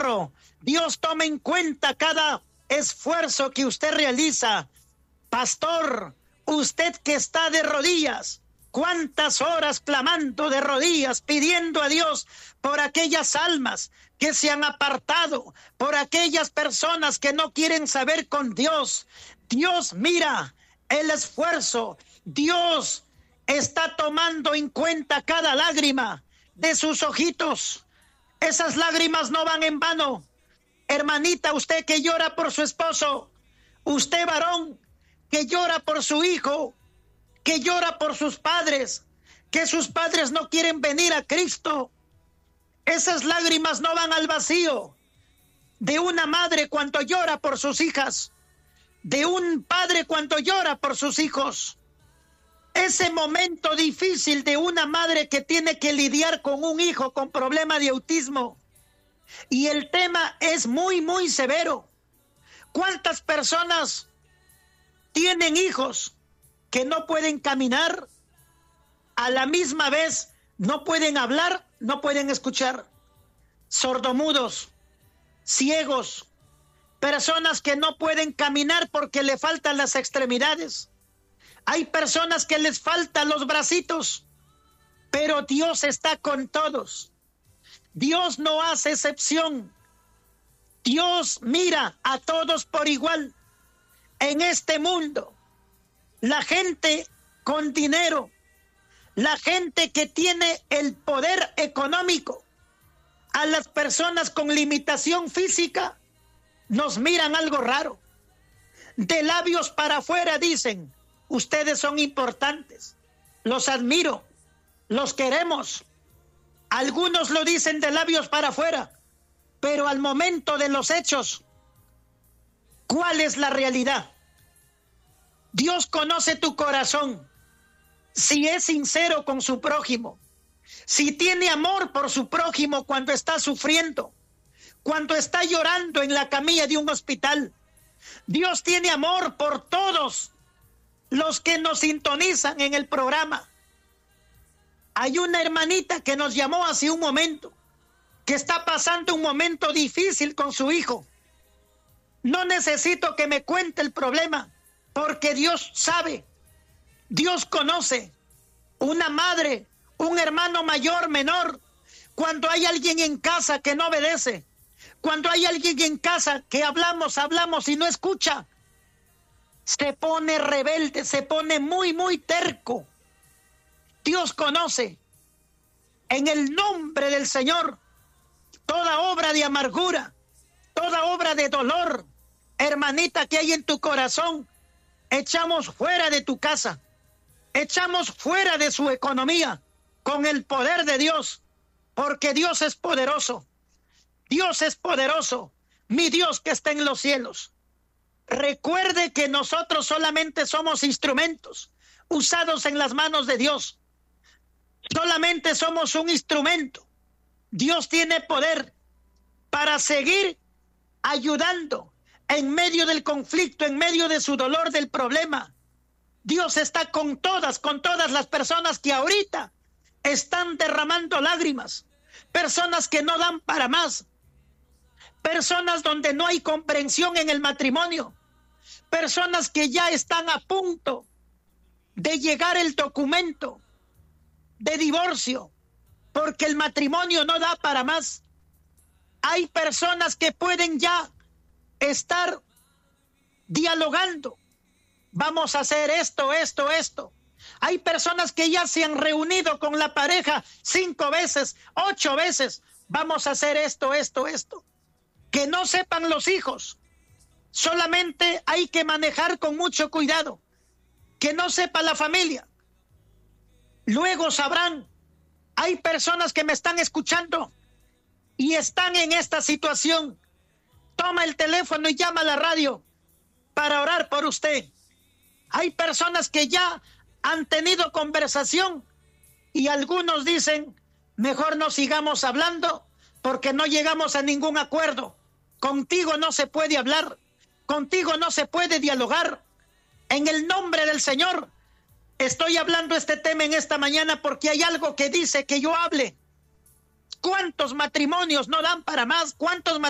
ahorro. Dios toma en cuenta cada esfuerzo que usted realiza. Pastor, usted que está de rodillas, ¿cuántas horas clamando de rodillas, pidiendo a Dios por aquellas almas que se han apartado, por aquellas personas que no quieren saber con Dios? Dios mira el esfuerzo. Dios está tomando en cuenta cada lágrima de sus ojitos. Esas lágrimas no van en vano. Hermanita, usted que llora por su esposo, usted varón que llora por su hijo, que llora por sus padres, que sus padres no quieren venir a Cristo. Esas lágrimas no van al vacío. De una madre cuando llora por sus hijas, de un padre cuando llora por sus hijos. Ese momento difícil de una madre que tiene que lidiar con un hijo con problema de autismo. Y el tema es muy, muy severo. ¿Cuántas personas tienen hijos que no pueden caminar? A la misma vez no pueden hablar, no pueden escuchar. Sordomudos, ciegos, personas que no pueden caminar porque le faltan las extremidades. Hay personas que les faltan los bracitos, pero Dios está con todos. Dios no hace excepción. Dios mira a todos por igual. En este mundo, la gente con dinero, la gente que tiene el poder económico, a las personas con limitación física, nos miran algo raro. De labios para afuera dicen: ustedes son importantes, los admiro, los queremos. Algunos lo dicen de labios para afuera, pero al momento de los hechos, ¿cuál es la realidad? Dios conoce tu corazón. Si es sincero con su prójimo, si tiene amor por su prójimo cuando está sufriendo, cuando está llorando en la camilla de un hospital. Dios tiene amor por todos los que nos sintonizan en el programa. Hay una hermanita que nos llamó hace un momento, que está pasando un momento difícil con su hijo. No necesito que me cuente el problema, porque Dios sabe, Dios conoce. Una madre, un hermano mayor, menor, cuando hay alguien en casa que no obedece, cuando hay alguien en casa que hablamos y no escucha, se pone rebelde, se pone muy, muy terco. Dios conoce. En el nombre del Señor, toda obra de amargura, toda obra de dolor, hermanita, que hay en tu corazón, echamos fuera de tu casa, echamos fuera de su economía con el poder de Dios, porque Dios es poderoso. Dios es poderoso, mi Dios que está en los cielos. Recuerde que nosotros solamente somos instrumentos usados en las manos de Dios. Solamente somos un instrumento. Dios tiene poder para seguir ayudando en medio del conflicto, en medio de su dolor, del problema. Dios está con todas las personas que ahorita están derramando lágrimas, personas que no dan para más, personas donde no hay comprensión en el matrimonio, personas que ya están a punto de llegar el documento de divorcio porque el matrimonio no da para más. Hay personas que pueden ya estar dialogando. Vamos a hacer esto. Hay personas que ya se han reunido con la pareja 5 veces, 8 veces. Vamos a hacer esto. Que no sepan los hijos. Solamente hay que manejar con mucho cuidado. Que no sepa la familia. Luego sabrán. Hay personas que me están escuchando y están en esta situación. Toma el teléfono y llama a la radio para orar por usted. Hay personas que ya han tenido conversación y algunos dicen: mejor no sigamos hablando porque no llegamos a ningún acuerdo. Contigo no se puede hablar, contigo no se puede dialogar. En el nombre del Señor estoy hablando este tema en esta mañana porque hay algo que dice que yo hable. ¿Cuántos matrimonios no dan para más? ¿Cuántos matrimonios